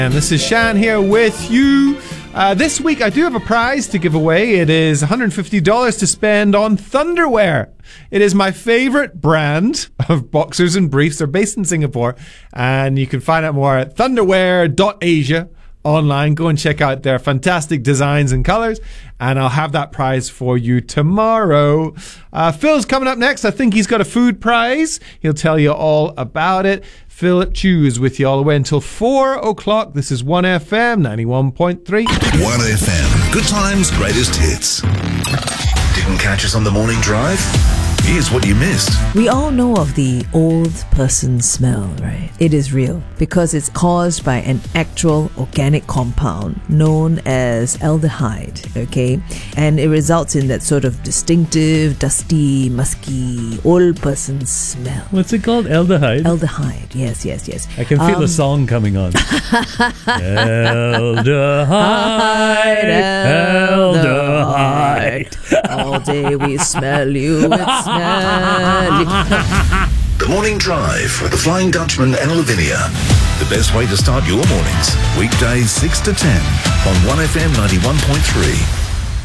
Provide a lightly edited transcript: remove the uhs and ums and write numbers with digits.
And this is Shan here with you. This week I do have a prize to give away. It is $150 to spend on Thunderwear. It is my favorite brand of boxers and briefs. They're based in Singapore, and you can find out more at thunderwear.asia online. Go and check out their fantastic designs and colors, and I'll have that prize for you tomorrow. Phil's coming up next. I think he's got a food prize. He'll tell you all about it. Phil Chews with you all the way until 4 o'clock. This is 1FM 91.3. 1FM. Good times, greatest hits. Didn't catch us on the morning drive? Here's what you missed. We all know of the old person smell, right? It is real because it's caused by an actual organic compound known as aldehyde, okay? And it results in that sort of distinctive, dusty, musky, old person smell. What's it called? Aldehyde? Aldehyde, yes. I can feel a song coming on. Aldehyde. All day we smell you, it's smelly. The Morning Drive with the Flying Dutchman and Lavinia. The best way to start your mornings. Weekdays 6 to 10 on 1FM 91.3.